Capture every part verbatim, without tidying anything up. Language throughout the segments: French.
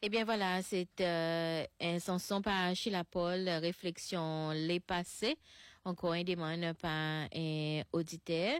Eh bien voilà, c'est euh, un chanson par Sheila Paul, Réflexion les passés, encore un demande par un auditeur.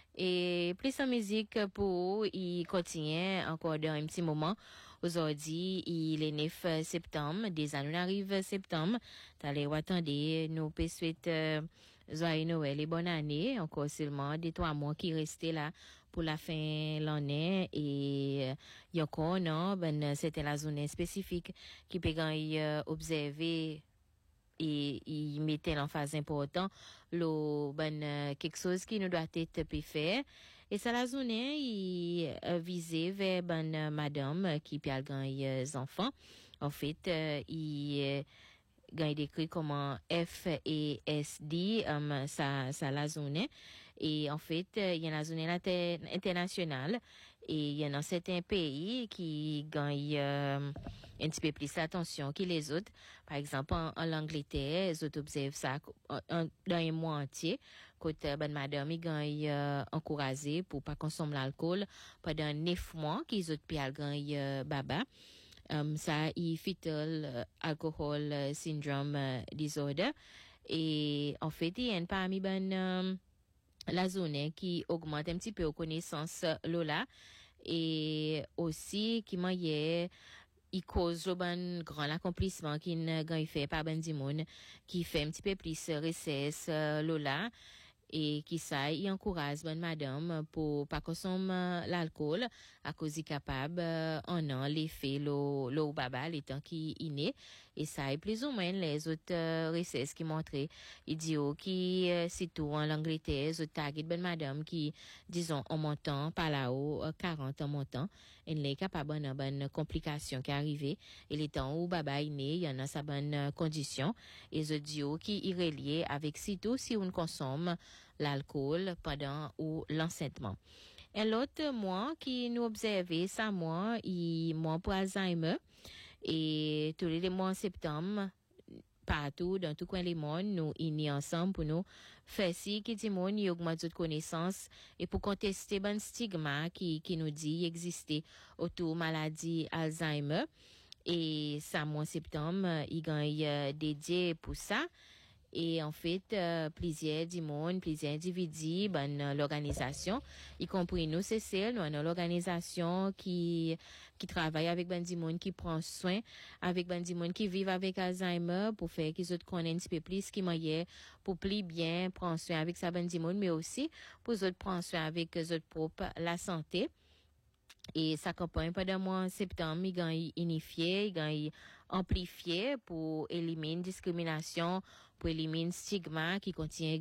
Et plus en musique pour il continue encore dans un petit moment. Aujourd'hui, il est neuf septembre, déjà nous arrive septembre. T'allez attendre, nous peut souhaiter euh, joyeux Noël et bonne année. Encore seulement des trois mois qui restent là pour la fin de l'année. Et euh, il y a encore, non, ben, c'était la zone spécifique qui peut euh, observer et il mettait l'emphase important le ben euh, quelque chose qui nous doit être pu faire et ça la zone il euh, visé vers ben euh, madame euh, qui peut gagner euh, enfants en fait euh, il euh, gagne décrit comment F et S D um, ça ça la zone et en fait il y a la zone internationale et il y en a certains pays qui gagnent euh, un petit peu plus l'attention que les autres. Par exemple, en, en Angleterre, les autres observent ça en, en, dans un mois entier. Côté ben madame, ils gagnent euh, encouragé pour pas consommer l'alcool pendant neuf mois qu'ils autres puis gagnent euh, baba. Um, ça, il fetal uh, alcohol uh, syndrome uh, disorder. Et en fait, il y a une parmi ben um, la zone qui augmente un petit peu aux connaissances uh, Lola et aussi qui m'a il cause le bon grand accomplissement qui ne gagne fait par ben du monde qui fait un petit peu plus recesse uh, Lola et qui ça il encourage bonne madame pour pas consommer l'alcool à cause il capable euh, en an l'effet l'eau l'eau baba les temps qui inné et ça est plus ou moins les autres euh, recettes qui montraient idiot qui euh, surtout en Angleterre les autres target bonne madame qui disons en montant par là-haut euh, quarante en montant elle est capable de bonne complication qui arrivé et les temps où baba inné il y en a sa bonne euh, condition et les autres qui y relié avec surtout si on consomme l'alcool pendant ou l'enseignement. Et l'autre mois qui nous observait, ça moi, il mois pour Alzheimer et tous les mois en septembre partout dans tout coin du monde nous unis ensemble pour nous faire si qui dit monde y augmente notre connaissance et pour contester ben stigma qui qui nous dit exister autour maladie Alzheimer et ça mois septembre il gagne euh, dédié pour ça. Et en fait, euh, plusieurs du monde, plusieurs individus, ben, euh, l'organisation, y compris nous, c'est celle, nous, avons l'organisation qui, qui travaille avec ben du monde, qui prend soin avec ben du monde, qui vivent avec Alzheimer pour faire qu'ils autres connaissent un petit peu plus, qui moyen pour plus bien prendre soin avec ça ben du monde, mais aussi pour eux autres prendre soin avec eux autres propres la santé. Et sa campagne pendant le mois en septembre, il gagne unifié, il gagne amplifié pour éliminer discrimination, pour éliminer stigma qui contient